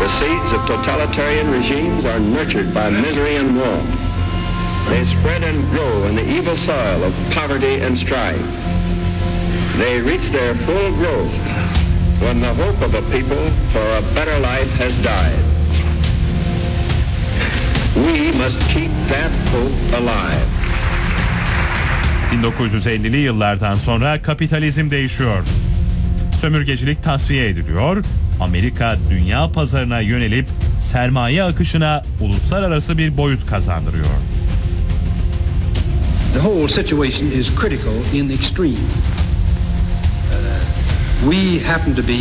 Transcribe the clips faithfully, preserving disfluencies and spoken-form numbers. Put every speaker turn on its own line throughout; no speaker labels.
The seeds of totalitarian regimes are nurtured by misery and war. They spread and grow in the evil soil of poverty and strife. They reach their full growth when the hope of a people for a better life has died. We must keep that hope alive.
bin dokuz yüz ellili yıllardan sonra kapitalizm değişiyor. Sömürgecilik tasfiye ediliyor. Amerika dünya pazarına yönelip sermaye akışına uluslararası bir boyut kazandırıyor.
The whole situation is critical in the extreme. Uh, we happen to be,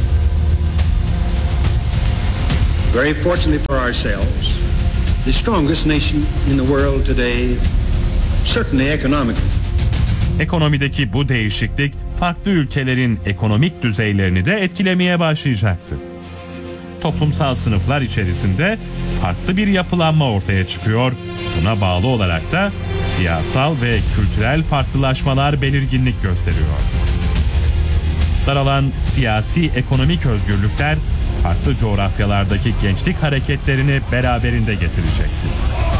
very fortunately for ourselves, the strongest nation in the world today, certainly economically.
Ekonomideki bu değişiklik farklı ülkelerin ekonomik düzeylerini de etkilemeye başlayacaktı. Toplumsal sınıflar içerisinde farklı bir yapılanma ortaya çıkıyor. Buna bağlı olarak da siyasal ve kültürel farklılaşmalar belirginlik gösteriyor. Daralan siyasi ekonomik özgürlükler farklı coğrafyalardaki gençlik hareketlerini beraberinde getirecekti.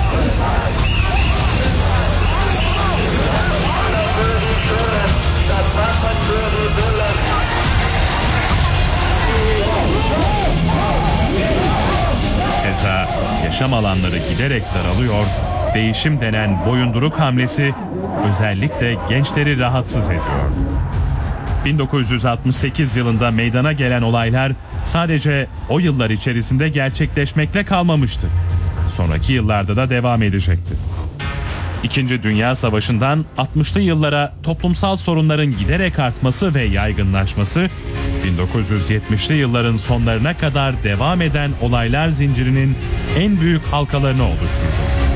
Keza yaşam alanları giderek daralıyor, değişim denen boyunduruk hamlesi özellikle gençleri rahatsız ediyor. bin dokuz yüz altmış sekiz yılında meydana gelen olaylar sadece o yıllar içerisinde gerçekleşmekle kalmamıştı. Sonraki yıllarda da devam edecekti. İkinci Dünya Savaşı'ndan altmışlı yıllara toplumsal sorunların giderek artması ve yaygınlaşması, bin dokuz yüz yetmişli yılların sonlarına kadar devam eden olaylar zincirinin en büyük halkalarını oluşturdu.